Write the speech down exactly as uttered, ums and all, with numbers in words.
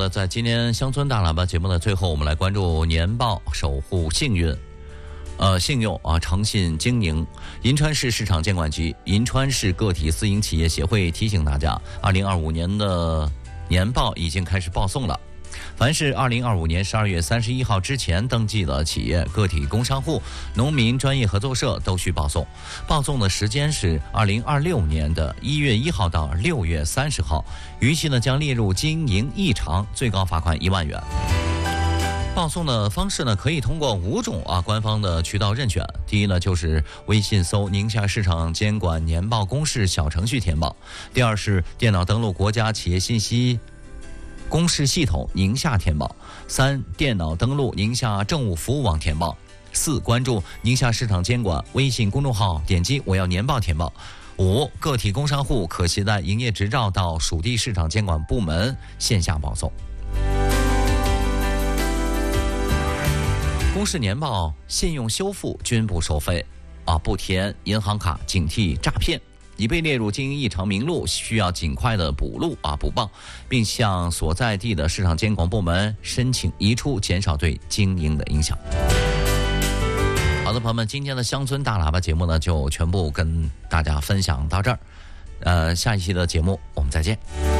的，在今天乡村大喇叭节目的最后，我们来关注年报守护幸运。呃，信用啊，诚信经营。银川市市场监管局、银川市个体私营企业协会提醒大家，二零二五年的年报已经开始报送了。凡是二零二五年十二月三十一号之前登记的企业、个体工商户、农民专业合作社都需报送。报送的时间是二零二六年的一月一号到六月三十号，逾期呢将列入经营异常，最高罚款一万元。报送的方式呢，可以通过五种啊官方的渠道任选。第一呢，就是微信搜宁夏市场监管年报公示小程序填报；第二是电脑登录国家企业信息公示系统宁夏填报；三、电脑登录宁夏政务服务网填报；四、关注宁夏市场监管微信公众号，点击我要年报填报；五、个体工商户可携带营业执照到属地市场监管部门线下报送。公示年报、信用修复均不收费，啊，不填银行卡警惕诈骗。已被列入经营异常名录，需要尽快的补录啊补报，并向所在地的市场监管部门申请移出，减少对经营的影响。好的，朋友们，今天的乡村大喇叭节目呢，就全部跟大家分享到这儿。呃，下一期的节目我们再见。